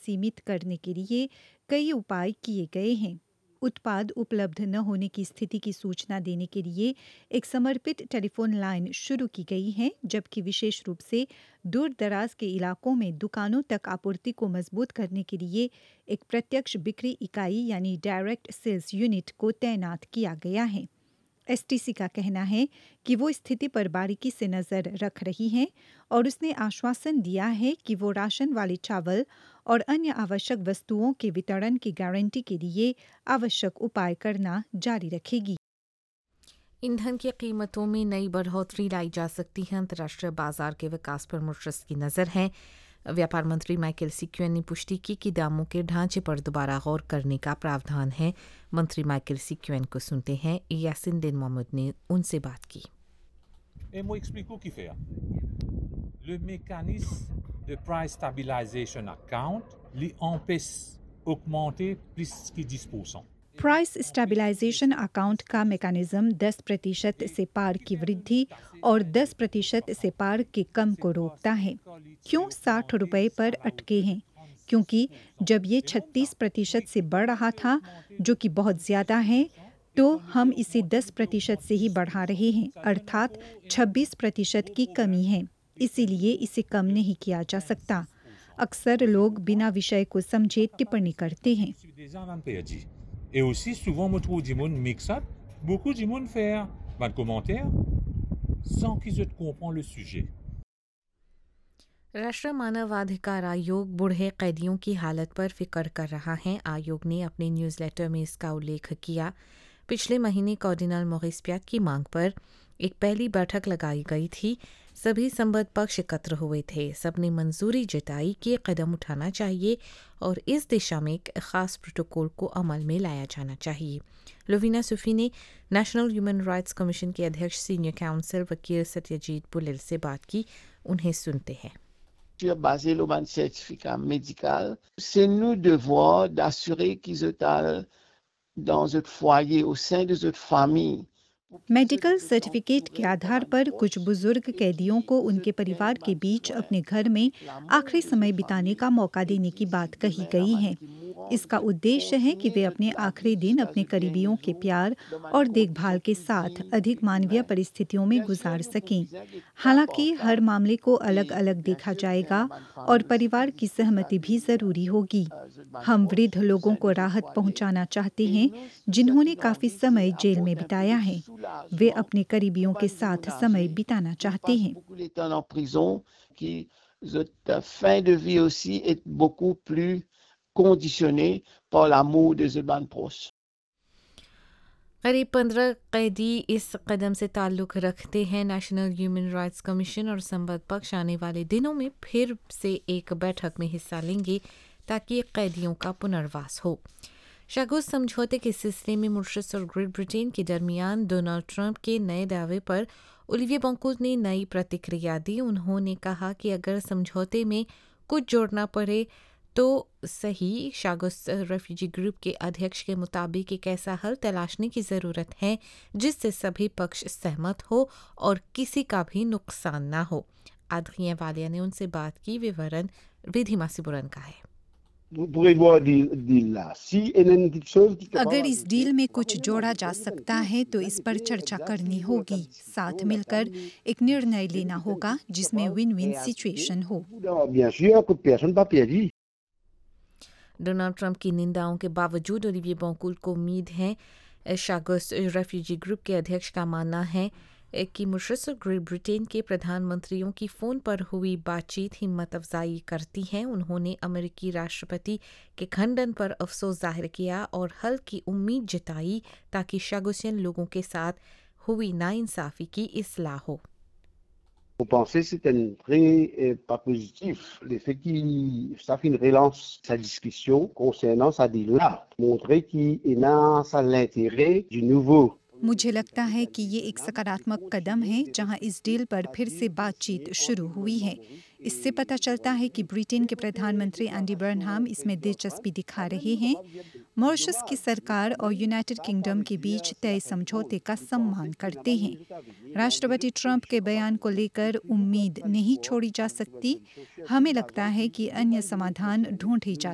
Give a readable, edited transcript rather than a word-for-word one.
सीमित करने के लिए कई उपाय किए गए हैं। उत्पाद उपलब्ध न होने की स्थिति की सूचना देने के लिए एक समर्पित टेलीफोन लाइन शुरू की गई है, जबकि विशेष रूप से दूर दराज के इलाकों में दुकानों तक आपूर्ति को मजबूत करने के लिए एक प्रत्यक्ष बिक्री इकाई यानी डायरेक्ट सेल्स यूनिट को तैनात किया गया है। एसटीसी का कहना है कि वो स्थिति पर बारीकी से नजर रख रही है और उसने आश्वासन दिया है कि वो राशन वाले चावल और अन्य आवश्यक वस्तुओं के वितरण की गारंटी के लिए आवश्यक उपाय करना जारी रखेगी। ईंधन की कीमतों में नई बढ़ोतरी लाई जा सकती है। अंतर्राष्ट्रीय बाजार के विकास पर मुर्शस की नज़र है। व्यापार मंत्री माइकल सिक्वेन ने पुष्टि की कि दामों के ढांचे पर दोबारा गौर करने का प्रावधान है। मंत्री माइकल सिक्वेन को सुनते हैं, यासिन दिन मोहम्मद ने उनसे बात की। Le mécanisme de price stabilization account lui empêche augmenter plus que 10%. Price stabilisation account का मैकेनिज्म 10% से पार की वृद्धि और 10% से पार के कम को रोकता है। क्यों 60 रुपये पर अटके हैं? क्योंकि जब ये 36% से बढ़ रहा था, जो कि बहुत ज़्यादा है, तो हम इसे 10% से ही बढ़ा रहे हैं, अर्थात 26% की कमी है। इसीलिए इसे कम नहीं किया जा सकता। अक्सर लोग बिना विषय को समझे टिप्पणी करते हैं। Et aussi, souvent, on trouve du monde mix-up. Beaucoup du monde fait des commentaires sans qu'ils comprennent le sujet. राष्ट्रीय मानवाधिकार आयोग बूढ़े कैदियों की हालत पर फिक्र कर रहा है। आयोग ने अपने न्यूज़लेटर में इसका उल्लेख किया। पिछले महीने कार्डिनल मॉरिस पियाट की मांग पर एक पहली बैठक लगाई गई थी। सभी संबद्ध पक्ष एकत्र हुए थे। सबने मंजूरी जताई कि कदम उठाना चाहिए और इस दिशा में एक खास प्रोटोकॉल को अमल में लाया जाना चाहिए। लोवीना सूफी ने नेशनल ह्यूमन राइट्स कमीशन के अध्यक्ष सीनियर काउंसिल वकील सत्यजीत पुलेल से बात की। उन्हें सुनते हैं। Basé sur un certificat médical, c'est nous devoir d'assurer qu'ils sont dans un foyer au sein de notre famille. Medical certificate के आधार पर कुछ बुजुर्ग कैदियों को उनके परिवार के बीच अपने घर में आखिरी समय बिताने का मौका देने की बात कही गई है। इसका उद्देश्य है कि वे अपने आखिरी दिन अपने करीबियों के प्यार और देखभाल के साथ अधिक मानवीय परिस्थितियों में गुजार सकें। हालांकि हर मामले को अलग अलग देखा जाएगा और परिवार की सहमति भी जरूरी होगी। हम वृद्ध लोगों को राहत पहुंचाना चाहते हैं जिन्होंने काफी समय जेल में बिताया है। वे अपने करीबियों के साथ समय बिताना चाहते हैं। fin de vie aussi est beaucoup plus conditionnée par l'amour de ses proches. करीब 15 कैदी इस कदम से ताल्लुक़ रखते हैं। नेशनल ह्यूमन राइट्स कमीशन और संबद्ध पक्ष आने वाले दिनों में फिर से एक बैठक में हिस्सा लेंगे ताकि कैदियों का पुनर्वास हो। शागोस समझौते के सिलसिले में मॉरिशस और ग्रेट ब्रिटेन के दरमियान डोनाल्ड ट्रंप के नए दावे पर ओलिविये बॉन्कोज ने नई प्रतिक्रिया दी। उन्होंने कहा कि अगर समझौते में कुछ जोड़ना पड़े तो सही। शागोस रेफ्यूजी ग्रुप के अध्यक्ष के मुताबिक एक ऐसा हल तलाशने की ज़रूरत है जिससे सभी पक्ष सहमत हो और किसी का भी नुकसान ना हो। आद्रिया वालिया ने उनसे बात की। विवरण रिधिमा सिबुरन का है। अगर इस डील में कुछ जोड़ा जा सकता है तो इस पर चर्चा करनी होगी। साथ मिलकर एक निर्णय लेना होगा जिसमें विन विन सिचुएशन हो। डोनाल्ड ट्रंप की निंदाओं के बावजूद ओलिविये बॉन्कोज को उम्मीद है। शागोस रेफ्यूजी ग्रुप के अध्यक्ष का मानना है कि मॉरिशस और ग्रेट ब्रिटेन के प्रधानमंत्रियों की फ़ोन पर हुई बातचीत हिम्मत अफजाई करती है। उन्होंने अमेरिकी राष्ट्रपति के खंडन पर अफसोस जाहिर किया और हल की उम्मीद जताई ताकि शागोसियन लोगों के साथ हुई नाइंसाफ़ी की इस्लाह हो। Vous pensez que c'est un très pas positif, le fait qu'il relance sa discussion concernant sa deal-là, montrer qu'il a ça l'intérêt du nouveau. मुझे लगता है कि ये एक सकारात्मक कदम है जहां इस डील पर फिर से बातचीत शुरू हुई है। इससे पता चलता है कि ब्रिटेन के प्रधानमंत्री एंडी बर्नहाम इसमें दिलचस्पी दिखा रहे हैं। मॉरिशस की सरकार और यूनाइटेड किंगडम के बीच तय समझौते का सम्मान करते हैं। राष्ट्रपति ट्रंप के बयान को लेकर उम्मीद नहीं छोड़ी जा सकती। हमें लगता है कि अन्य समाधान ढूंढे जा